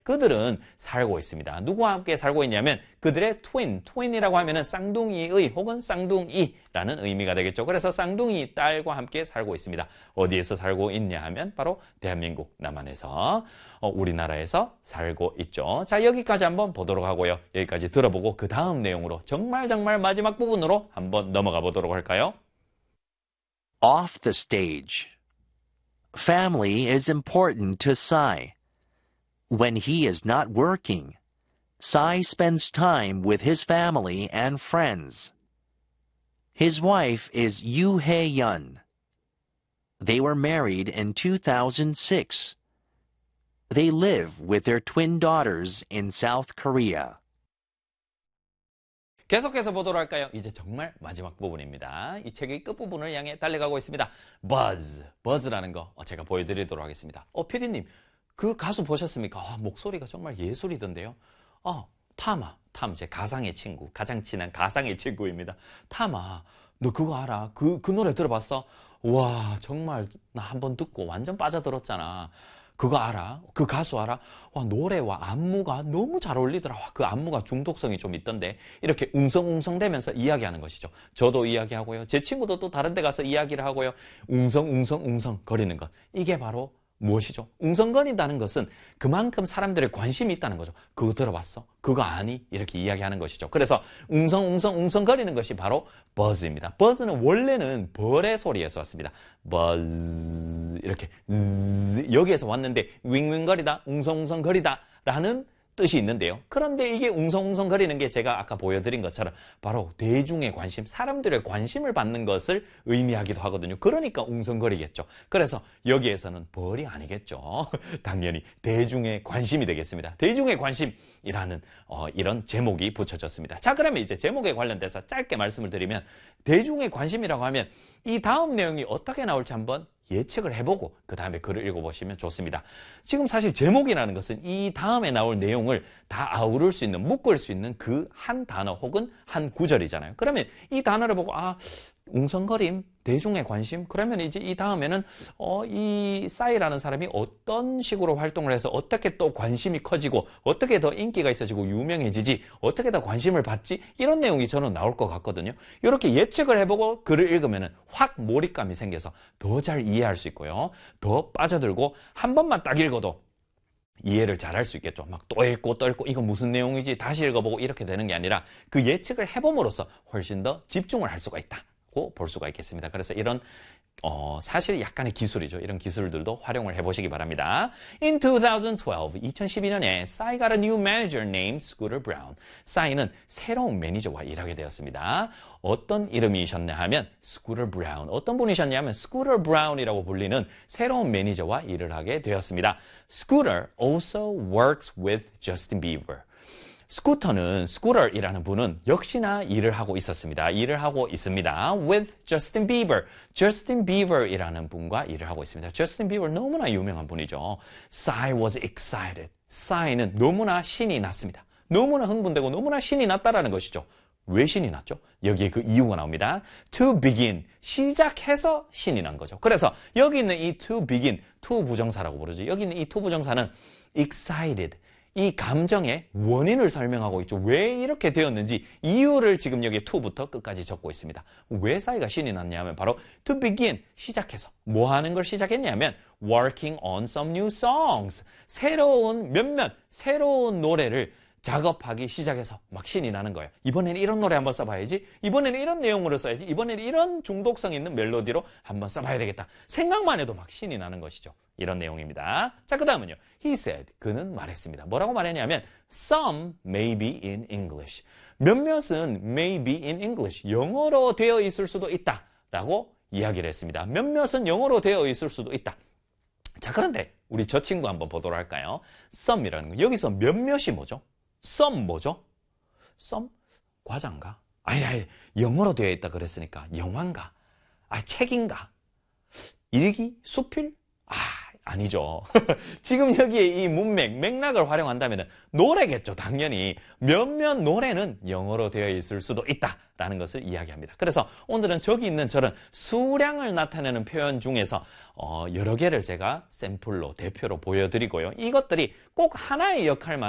그들은 살고 있습니다. 누구와 함께 살고 있냐면 그들의 트윈이라고 하면은 쌍둥이의 혹은 쌍둥이라는 의미가 되겠죠. 그래서 쌍둥이 딸과 함께 살고 있습니다. 어디에서 살고 있냐 하면 바로 대한민국 남한에서 우리나라에서 살고 있죠. 자, 여기까지 한번 보도록 하고요. 여기까지 들어보고 그 다음 내용으로 정말 마지막 부분으로 한번 넘어가 보도록 할까요? Off the stage. Family is important to Cy. When he is not working, Cy spends time with his family and friends. His wife is Yoo Hae-yeon. They were married in 2006. They live with their twin daughters in South Korea. 계속해서 보도록 할까요? 이제 정말 마지막 부분입니다. 이 책의 끝부분을 향해 달려가고 있습니다. 버즈라는 거 제가 보여드리도록 하겠습니다. PD님, 그 가수 보셨습니까? 목소리가 정말 예술이던데요. 탐, 제 가상의 친구, 가장 친한 가상의 친구입니다. 탐아, 너 그거 알아? 그 노래 들어봤어? 와, 정말 나 한번 듣고 완전 빠져들었잖아. 그거 알아? 그 가수 알아? 와, 노래와 안무가 너무 잘 어울리더라. 와, 그 안무가 중독성이 좀 있던데. 이렇게 웅성웅성 대면서 이야기하는 것이죠. 저도 이야기하고요. 제 친구도 또 다른 데 가서 이야기를 하고요. 웅성 거리는 것. 이게 바로 무엇이죠? 웅성거린다는 것은 그만큼 사람들의 관심이 있다는 거죠. 그거 들어봤어? 그거 아니? 이렇게 이야기하는 것이죠. 그래서 웅성거리는 것이 바로 버즈입니다. 버즈는 원래는 벌의 소리에서 왔습니다. 버즈 이렇게 여기에서 왔는데 윙윙거리다, 웅성거리다 라는 뜻이 있는데요. 그런데 이게 웅성거리는 게 제가 아까 보여드린 것처럼 바로 대중의 관심, 사람들의 관심을 받는 것을 의미하기도 하거든요. 그러니까 웅성거리겠죠. 그래서 여기에서는 벌이 아니겠죠. 당연히 대중의 관심이 되겠습니다. 대중의 관심이라는 이런 제목이 붙여졌습니다. 자, 그러면 이제 제목에 관련돼서 짧게 말씀을 드리면 대중의 관심이라고 하면 이 다음 내용이 어떻게 나올지 한번 예측을 해보고 그 다음에 글을 읽어보시면 좋습니다. 지금 사실 제목이라는 것은 이 다음에 나올 내용을 다 아우를 수 있는, 묶을 수 있는 그 한 단어 혹은 한 구절이잖아요. 그러면 이 단어를 보고 웅성거림, 대중의 관심, 그러면 이제 이 다음에는 이 싸이라는 사람이 어떤 식으로 활동을 해서 어떻게 또 관심이 커지고 어떻게 더 인기가 있어지고 유명해지지, 어떻게 더 관심을 받지, 이런 내용이 저는 나올 것 같거든요. 이렇게 예측을 해보고 글을 읽으면 확 몰입감이 생겨서 더 잘 이해할 수 있고요. 더 빠져들고 한 번만 딱 읽어도 이해를 잘 할 수 있겠죠. 막 또 읽고 이거 무슨 내용이지 다시 읽어보고 이렇게 되는 게 아니라 그 예측을 해봄으로써 훨씬 더 집중을 할 수가 있다고 볼 수가 있겠습니다. 그래서 이런 사실 약간의 기술이죠. 이런 기술들도 활용을 해보시기 바랍니다. In 2012년에 Psy got a new manager named Scooter Brown. Psy는 새로운 매니저와 일하게 되었습니다. 어떤 이름이셨냐 하면 Scooter Brown. 어떤 분이셨냐면 Scooter Brown이라고 불리는 새로운 매니저와 일을 하게 되었습니다. Scooter also works with Justin Bieber. 스쿠터이라는 분은 역시나 일을 하고 있습니다. with Justin Bieber. Justin Bieber이라는 분과 일을 하고 있습니다. Justin Bieber 너무나 유명한 분이죠. Psy was excited. Psy는 너무나 신이 났습니다. 너무나 흥분되고 너무나 신이 났다라는 것이죠. 왜 신이 났죠? 여기에 그 이유가 나옵니다. To begin. 시작해서 신이 난 거죠. 그래서 여기 있는 이 to begin, to 부정사라고 부르죠. 여기 있는 이 to 부정사는 excited. 이 감정의 원인을 설명하고 있죠. 왜 이렇게 되었는지 이유를 지금 여기 to부터 끝까지 적고 있습니다. 왜 싸이가 신이 났냐면 바로 to begin, 시작해서 뭐 하는 걸 시작했냐면 working on some new songs, 새로운 노래를 작업하기 시작해서 막 신이 나는 거예요. 이번에는 이런 노래 한번 써봐야지. 이번에는 이런 내용으로 써야지. 이번에는 이런 중독성 있는 멜로디로 한번 써봐야 되겠다. 생각만 해도 막 신이 나는 것이죠. 이런 내용입니다. 자, 그 다음은요. He said, 그는 말했습니다. 뭐라고 말했냐면 Some may be in English. 몇몇은 may be in English. 영어로 되어 있을 수도 있다. 라고 이야기를 했습니다. 몇몇은 영어로 되어 있을 수도 있다. 자, 그런데 우리 저 친구 한번 보도록 할까요? Some이라는 거. 여기서 몇몇이 뭐죠? some 뭐죠? some? 과자인가? 아니, 영어로 되어 있다 그랬으니까 영화인가? 책인가? 일기? 수필? 아니죠. 지금 여기에 이 문맥, 맥락을 활용한다면 노래겠죠, 당연히. 몇몇 노래는 영어로 되어 있을 수도 있다라는 것을 이야기합니다. 그래서 오늘은 저기 있는 저런 수량을 나타내는 표현 중에서 여러 개를 제가 샘플로, 대표로 보여드리고요. 이것들이 꼭 하나의 역할만